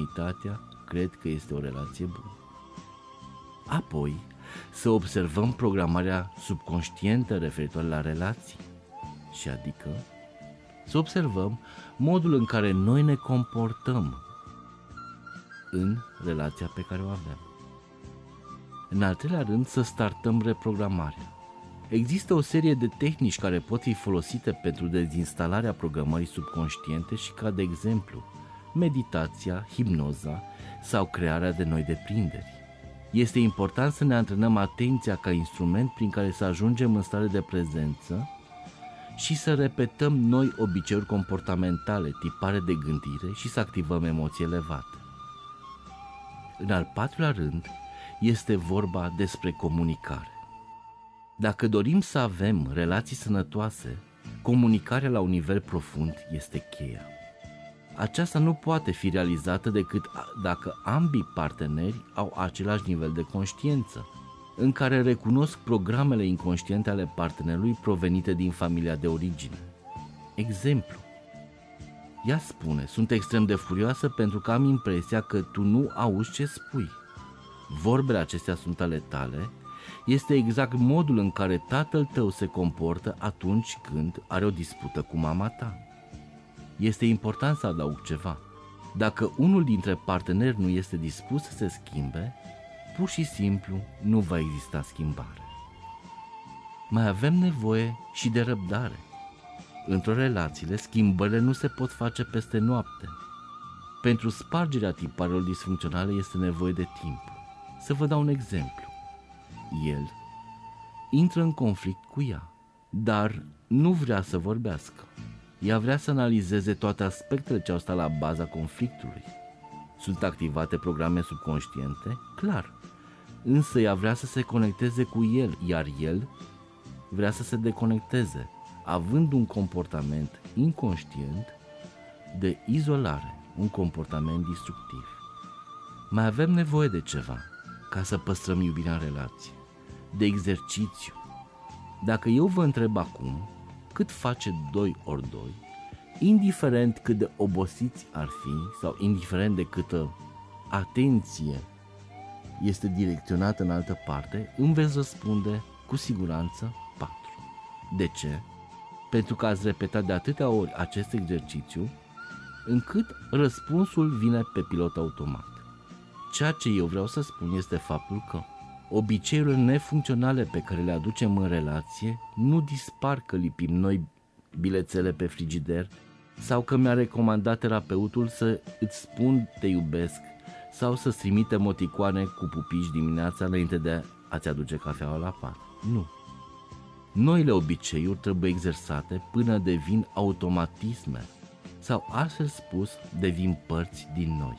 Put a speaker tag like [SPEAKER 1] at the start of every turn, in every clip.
[SPEAKER 1] comunitatea, cred că este o relație bună. Apoi, să observăm programarea subconștientă referitoare la relații, și adică să observăm modul în care noi ne comportăm în relația pe care o avem. În al treilea rând, să startăm reprogramarea. Există o serie de tehnici care pot fi folosite pentru dezinstalarea programării subconștiente și ca de exemplu meditația, hipnoza sau crearea de noi deprinderi. Este important să ne antrenăm atenția ca instrument prin care să ajungem în stare de prezență și să repetăm noi obiceiuri comportamentale, tipare de gândire și să activăm emoții elevate. În al patrulea rând, este vorba despre comunicare. Dacă dorim să avem relații sănătoase, comunicarea la un nivel profund este cheia. Aceasta nu poate fi realizată decât dacă ambii parteneri au același nivel de conștiință, în care recunosc programele inconștiente ale partenerului provenite din familia de origine. Exemplu: ea spune, sunt extrem de furioasă pentru că am impresia că tu nu auzi ce spui. Vorbele acestea sunt ale tale, este exact modul în care tatăl tău se comportă atunci când are o dispută cu mama ta. Este important să adaug ceva. Dacă unul dintre parteneri nu este dispus să se schimbe, pur și simplu nu va exista schimbare. Mai avem nevoie și de răbdare. Într-o relație, schimbările nu se pot face peste noapte. Pentru spargerea tiparelor disfuncționale este nevoie de timp. Să vă dau un exemplu. El intră în conflict cu ea, dar nu vrea să vorbească. Ea vrea să analizeze toate aspectele ce au stat la baza conflictului. Sunt activate programe subconștiente? Clar. Însă ea vrea să se conecteze cu el, iar el vrea să se deconecteze, având un comportament inconștient de izolare, un comportament destructiv. Mai avem nevoie de ceva ca să păstrăm iubirea în relație, de exercițiu. Dacă eu vă întreb acum cât face 2 ori 2, indiferent cât de obosiți ar fi sau indiferent de câtă atenție este direcționată în altă parte, îmi veți răspunde cu siguranță 4. De ce? Pentru că ați repetat de atâtea ori acest exercițiu încât răspunsul vine pe pilot automat. Ceea ce eu vreau să spun este faptul că obiceiurile nefuncționale pe care le aducem în relație nu dispar că lipim noi bilețele pe frigider sau că mi-a recomandat terapeutul să îți spun te iubesc sau să-ți trimite emoticoane cu pupici dimineața înainte de a-ți aduce cafeaua la pat. Nu. Noile obiceiuri trebuie exersate până devin automatisme sau, altfel spus, devin părți din noi.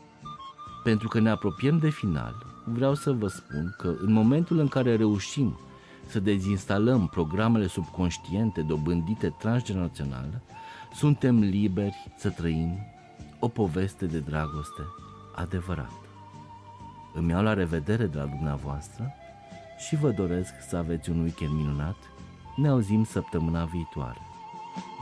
[SPEAKER 1] Pentru că ne apropiem de final, vreau să vă spun că în momentul în care reușim să dezinstalăm programele subconștiente dobândite transgenerațional, suntem liberi să trăim o poveste de dragoste adevărată. Îmi iau la revedere de la dumneavoastră și vă doresc să aveți un weekend minunat. Ne auzim săptămâna viitoare.